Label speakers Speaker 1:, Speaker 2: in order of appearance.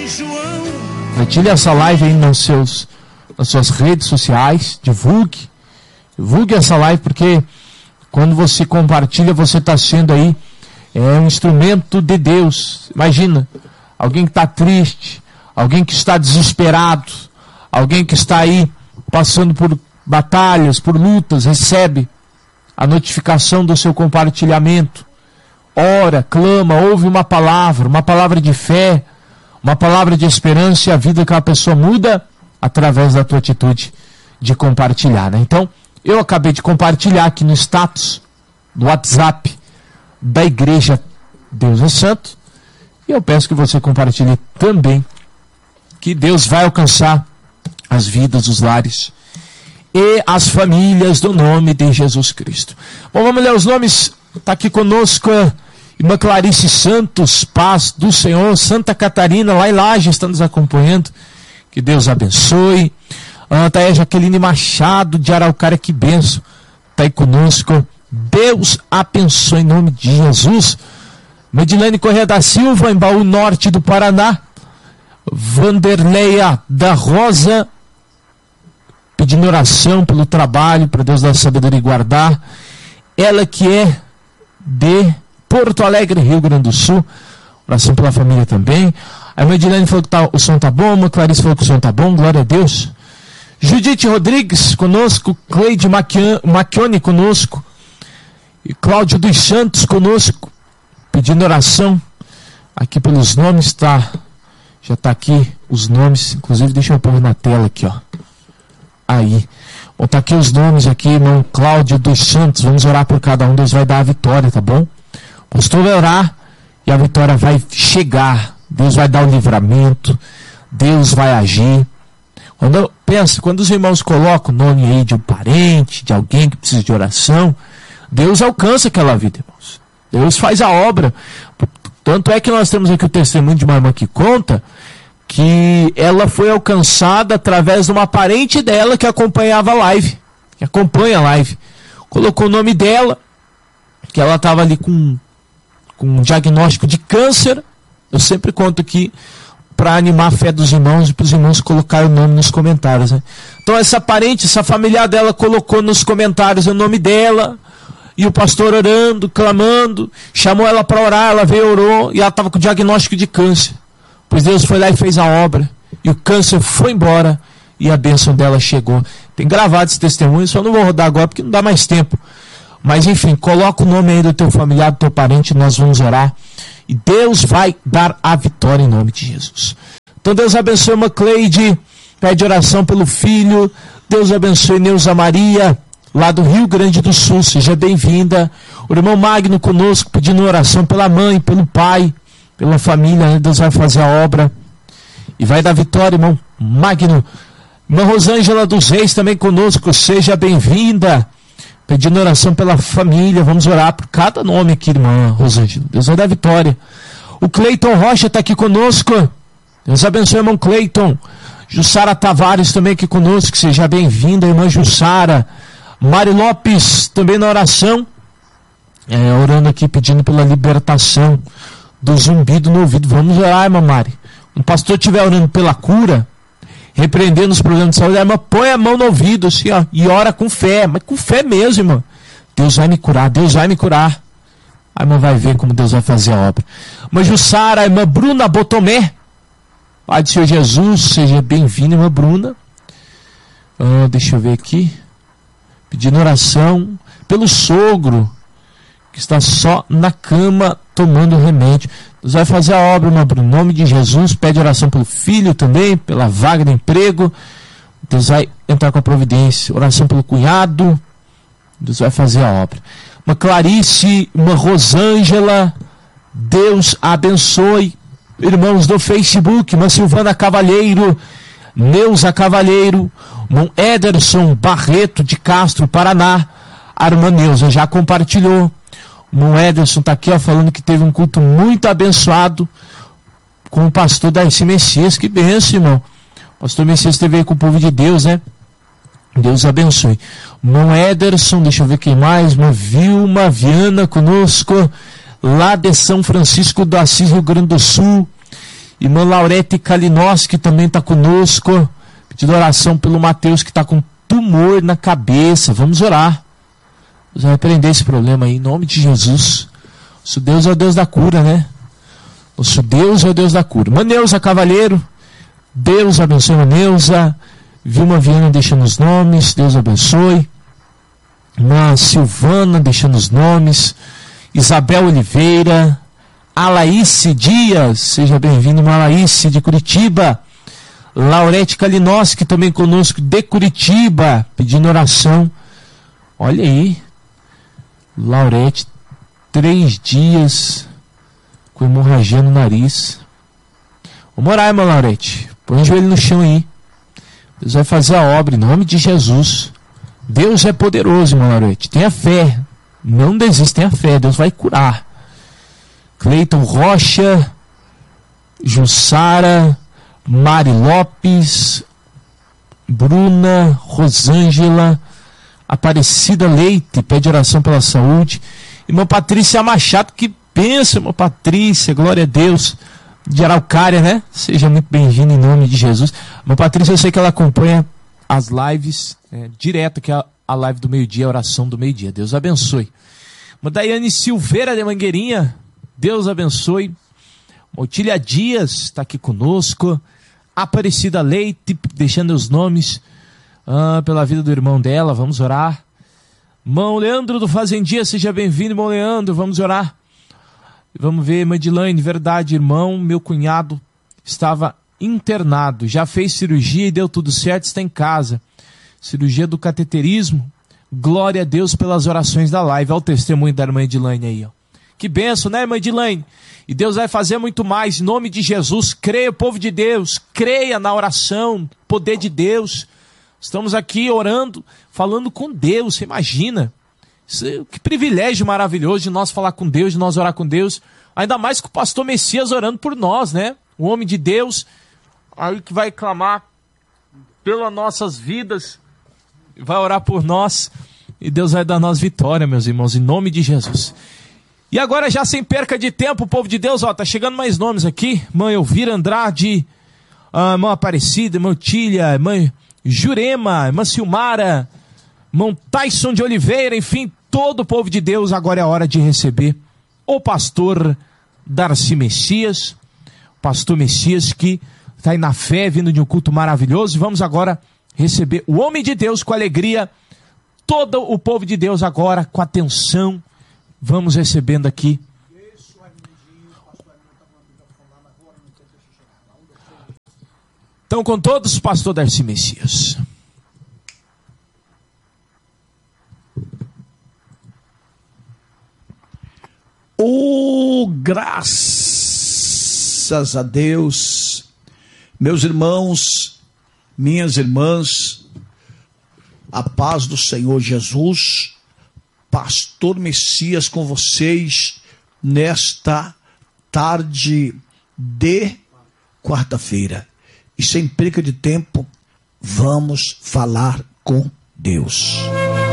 Speaker 1: Compartilhe essa live aí nas suas redes sociais, divulgue essa live, porque quando você compartilha, você está sendo aí um instrumento de Deus. Imagina, alguém que está triste, alguém que está desesperado, alguém que está aí passando por batalhas, por lutas, recebe a notificação do seu compartilhamento, ora, clama, ouve uma palavra de fé, uma palavra de esperança, e a vida daquela pessoa muda através da tua atitude de compartilhar, né? Então, eu acabei de compartilhar aqui no status do WhatsApp da Igreja Deus é Santo, e eu peço que você compartilhe também, que Deus vai alcançar as vidas, os lares e as famílias do nome de Jesus Cristo. Bom, vamos ler os nomes. Está aqui conosco irmã Clarice Santos, paz do Senhor. Santa Catarina, lá em Laje, está nos acompanhando. Que Deus abençoe. Está aí a Jaqueline Machado de Araucária, que benção. Está aí conosco. Deus abençoe em nome de Jesus. Medilene Correia da Silva, em Baú Norte do Paraná. Vanderleia da Rosa, pedindo oração pelo trabalho, para Deus dar sabedoria e guardar. Ela que é de Porto Alegre, Rio Grande do Sul. Oração pela família também. A irmã Edilene falou que o som tá bom. A Clarice falou que o som tá bom. Glória a Deus. Judite Rodrigues conosco. Cleide Macchione conosco. E Cláudio dos Santos conosco, pedindo oração aqui pelos nomes. Já está aqui os nomes. Inclusive deixa eu pôr na tela aqui, ó. Aí. Bom, tá aqui os nomes aqui, irmão Cláudio dos Santos. Vamos orar por cada um. Deus vai dar a vitória, tá bom? O pastor vai orar e a vitória vai chegar. Deus vai dar o livramento. Deus vai agir. Quando os irmãos colocam o nome aí de um parente, de alguém que precisa de oração, Deus alcança aquela vida, irmãos. Deus faz a obra. Tanto é que nós temos aqui o testemunho de uma irmã que conta que ela foi alcançada através de uma parente dela que acompanhava a live, que acompanha a live. Colocou o nome dela, que ela estava ali com um diagnóstico de câncer. Eu sempre conto aqui para animar a fé dos irmãos e para os irmãos colocarem o nome nos comentários, né? Então essa parente, essa familiar dela colocou nos comentários o nome dela, e o pastor orando, clamando, chamou ela para orar, ela veio, orou, e ela estava com diagnóstico de câncer. Pois Deus foi lá e fez a obra, e o câncer foi embora, e a bênção dela chegou. Tem gravado esse testemunho, só não vou rodar agora porque não dá mais tempo. Mas enfim, coloca o nome aí do teu familiar, do teu parente, nós vamos orar, e Deus vai dar a vitória em nome de Jesus. Então Deus abençoe a Cleide, pede oração pelo filho. Deus abençoe Neuza Maria, lá do Rio Grande do Sul, seja bem-vinda. O irmão Magno conosco, pedindo oração pela mãe, pelo pai, pela família, né? Deus vai fazer a obra e vai dar vitória, irmão Magno. Irmã Rosângela dos Reis também conosco, seja bem-vinda, pedindo oração pela família. Vamos orar por cada nome aqui, irmã Rosângela. Deus vai dar vitória. O Cleiton Rocha está aqui conosco, Deus abençoe, irmão Cleiton. Jussara Tavares também aqui conosco, seja bem-vinda, irmã Jussara. Mari Lopes também na oração, orando aqui, pedindo pela libertação do zumbido no ouvido. Vamos orar, irmã Mari. Um pastor estiver orando pela cura, repreendendo os problemas de saúde, a irmã põe a mão no ouvido assim, ó, e ora com fé, mas com fé mesmo, irmã. Deus vai me curar, Deus vai me curar. A irmã vai ver como Deus vai fazer a obra. Irmã Jussara, a irmã Bruna Botomé, Pai do Senhor Jesus, seja bem-vinda, irmã Bruna. Deixa eu ver aqui. Pedindo oração pelo sogro, que está só na cama tomando remédio. Deus vai fazer a obra, irmã Bruna, em nome de Jesus. Pede oração pelo filho também, pela vaga de emprego. Deus vai entrar com a providência. Oração pelo cunhado. Deus vai fazer a obra. Uma Clarice, uma Rosângela, Deus abençoe. Irmãos do Facebook, uma Silvana Cavalheiro, Neuza Cavalheiro, irmão Ederson Barreto de Castro, Paraná. A irmã Neuza já compartilhou. O irmão Ederson está aqui, ó, falando que teve um culto muito abençoado com o pastor Darcy Messias. Que bênção, irmão. O pastor Messias esteve aí com o povo de Deus, né? Deus abençoe. O irmão Ederson, deixa eu ver quem mais. Irmã Vilma Viana conosco, lá de São Francisco do Assis, Rio Grande do Sul. Irmã Laurete Kalinowski também está conosco, pedindo oração pelo Mateus que está com tumor na cabeça. Vamos orar. Vamos repreender esse problema aí, em nome de Jesus. Nosso Deus é o Deus da cura, né? Nosso Deus é o Deus da cura. Irmã Neuza Cavalheiro, Deus abençoe a Neuza. Vilma Viana deixando os nomes, Deus abençoe. Irmã Silvana deixando os nomes. Isabel Oliveira. Alaíce Dias, seja bem-vindo, irmã Alaíce de Curitiba. Laurete Kalinowski também conosco de Curitiba, pedindo oração. Olha aí, Laurete, 3 dias com hemorragia no nariz. Vamos orar, irmã Laurete. Põe o joelho no chão aí. Deus vai fazer a obra em nome de Jesus. Deus é poderoso, irmã Laurete. Tenha fé. Não desista, tenha fé. Deus vai curar. Cleiton Rocha, Jussara, Mari Lopes, Bruna, Rosângela, Aparecida Leite, pede oração pela saúde. Irmã Patrícia Machado, que pensa, irmã Patrícia, glória a Deus, de Araucária, né? Seja muito bem-vinda em nome de Jesus. Irmã Patrícia, eu sei que ela acompanha as lives direto, que é a live do meio-dia, a oração do meio-dia. Deus abençoe. Irmã Daiane Silveira de Mangueirinha, Deus abençoe. Otília Dias está aqui conosco. Aparecida Leite, deixando os nomes pela vida do irmão dela. Vamos orar. Irmão Leandro do Fazendia, seja bem-vindo, irmão Leandro. Vamos orar. Vamos ver, irmã Edilane, verdade, irmão. Meu cunhado estava internado. Já fez cirurgia e deu tudo certo, está em casa. Cirurgia do cateterismo. Glória a Deus pelas orações da live. Olha o testemunho da irmã Edilane aí, ó. Que benção, né, irmã Edilane? E Deus vai fazer muito mais, em nome de Jesus. Creia, povo de Deus, creia na oração, poder de Deus. Estamos aqui orando, falando com Deus, você imagina? Que privilégio maravilhoso de nós falar com Deus, de nós orar com Deus. Ainda mais com o pastor Messias orando por nós, né? O homem de Deus, aí que vai clamar pelas nossas vidas, vai orar por nós. E Deus vai dar a nós vitória, meus irmãos, em nome de Jesus. E agora, já sem perca de tempo, povo de Deus, ó, tá chegando mais nomes aqui. Irmã Elvira Andrade, irmã Aparecida, irmã Tília, irmã Jurema, irmã Silmara, irmão Tyson de Oliveira, enfim, todo o povo de Deus. Agora é a hora de receber o pastor Darcy Messias, o pastor Messias que está aí na fé, vindo de um culto maravilhoso. E vamos agora receber o homem de Deus com alegria, todo o povo de Deus agora com atenção. Vamos recebendo aqui. Então, com todos, pastor Darcy Messias.
Speaker 2: Graças a Deus, meus irmãos, minhas irmãs, a paz do Senhor Jesus. Pastor Messias com vocês nesta tarde de quarta-feira. E sem perca de tempo, vamos falar com Deus.